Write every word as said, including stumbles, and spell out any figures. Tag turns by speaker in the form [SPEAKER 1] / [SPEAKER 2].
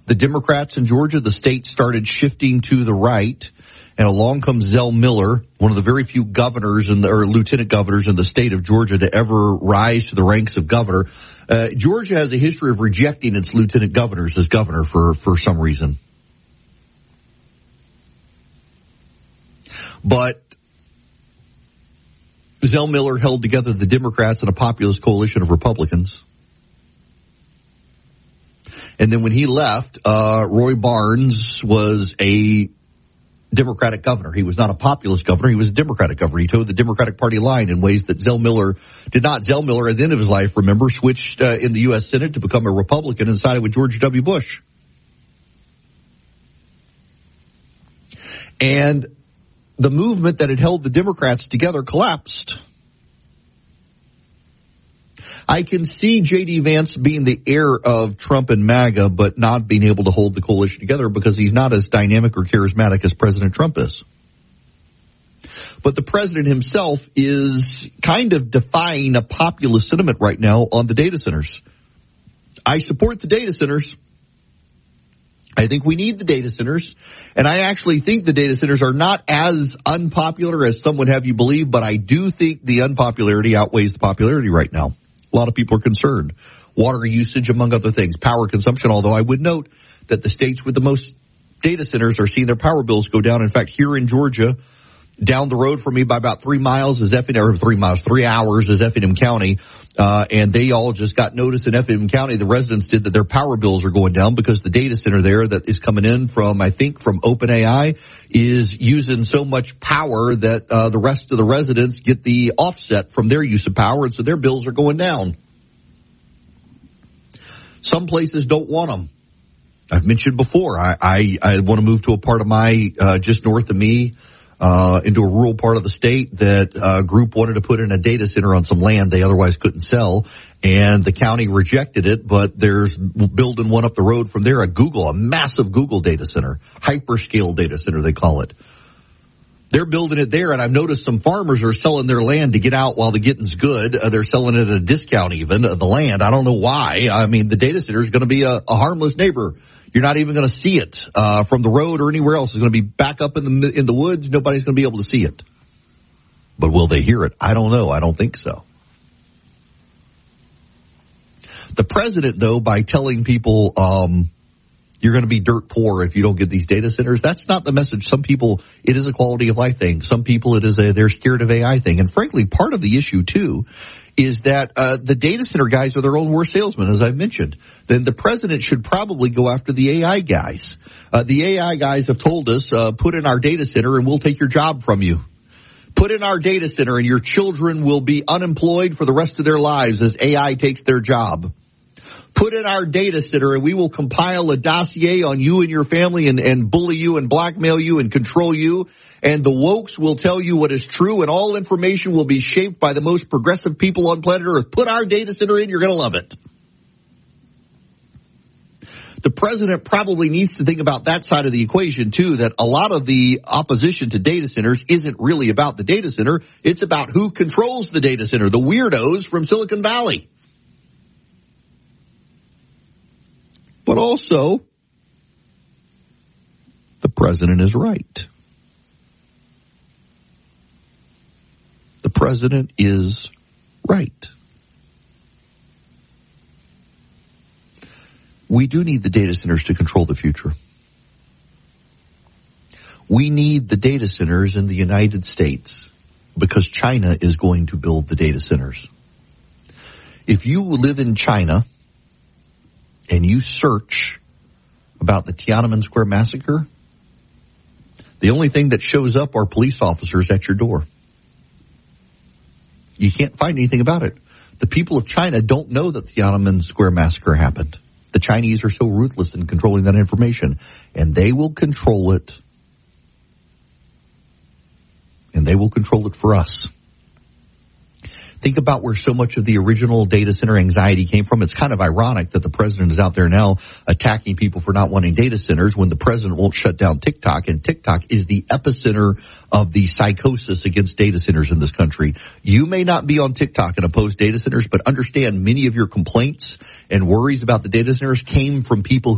[SPEAKER 1] the Democrats in Georgia, the state started shifting to the right. And along comes Zell Miller, one of the very few governors in the, or lieutenant governors in the state of Georgia to ever rise to the ranks of governor. Uh, Georgia has a history of rejecting its lieutenant governors as governor for, for some reason. But Zell Miller held together the Democrats and a populist coalition of Republicans. And then when he left, uh, Roy Barnes was a Democratic governor. He was not a populist governor. He was a Democratic governor. He towed the Democratic Party line in ways that Zell Miller did not. Zell Miller, at the end of his life, remember, switched uh, in the U S Senate to become a Republican and sided with George W. Bush. And the movement that had held the Democrats together collapsed. I can see J D. Vance being the heir of Trump and MAGA, but not being able to hold the coalition together because he's not as dynamic or charismatic as President Trump is. But the president himself is kind of defying a populist sentiment right now on the data centers. I support the data centers. I think we need the data centers. And I actually think the data centers are not as unpopular as some would have you believe, but I do think the unpopularity outweighs the popularity right now. A lot of people are concerned. Water usage, among other things. Power consumption, although I would note that the states with the most data centers are seeing their power bills go down. In fact, here in Georgia, down the road from me by about three miles is Effingham, or three miles, three hours is Effingham County. Uh, and they all just got notice in Effingham County, the residents did, that their power bills are going down because the data center there that is coming in from, I think, from OpenAI is using so much power that, uh, the rest of the residents get the offset from their use of power. And so their bills are going down. Some places don't want them. I've mentioned before, I, I, I want to move to a part of my, uh, just north of me, Uh, into a rural part of the state that a group wanted to put in a data center on some land they otherwise couldn't sell, and the county rejected it, but there's building one up the road from there, a Google, a massive Google data center, hyperscale data center they call it. They're building it there, and I've noticed some farmers are selling their land to get out while the getting's good. Uh, they're selling it at a discount even, uh, the land. I don't know why. I mean, the data center is going to be a, a harmless neighbor. You're not even going to see it uh from the road or anywhere else. It's going to be back up in the in the woods. Nobody's going to be able to see it. But will they hear it? I don't know. I don't think so. The president, though, by telling people um you're going to be dirt poor if you don't get these data centers, that's not the message. Some people, it is a quality of life thing. Some people, it is a they're scared of A I thing. And frankly, part of the issue, too, is that uh the data center guys are their own worst salesmen, as I've mentioned. Then the president should probably go after the A I guys. Uh the A I guys have told us, uh put in our data center and we'll take your job from you. Put in our data center and your children will be unemployed for the rest of their lives as A I takes their job. Put in our data center and we will compile a dossier on you and your family and, and bully you and blackmail you and control you. And the wokes will tell you what is true, and all information will be shaped by the most progressive people on planet Earth. Put our data center in, you're going to love it. The president probably needs to think about that side of the equation, too, that a lot of the opposition to data centers isn't really about the data center. It's about who controls the data center, the weirdos from Silicon Valley. But also, the president is right. The president is right. We do need the data centers to control the future. We need the data centers in the United States because China is going to build the data centers. If you live in China and you search about the Tiananmen Square massacre, the only thing that shows up are police officers at your door. You can't find anything about it. The people of China don't know that the Tiananmen Square massacre happened. The Chinese are so ruthless in controlling that information, and they will control it. And they will control it for us. Think about where so much of the original data center anxiety came from. It's kind of ironic that the president is out there now attacking people for not wanting data centers when the president won't shut down TikTok, and TikTok is the epicenter of the psychosis against data centers in this country. You may not be on TikTok and oppose data centers, but understand many of your complaints and worries about the data centers came from people who